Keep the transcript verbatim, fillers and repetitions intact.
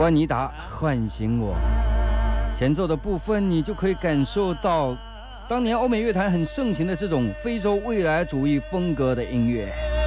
关尼达唤醒我。前奏的部分，你就可以感受到当年欧美乐坛很盛行的这种非洲未来主义风格的音乐。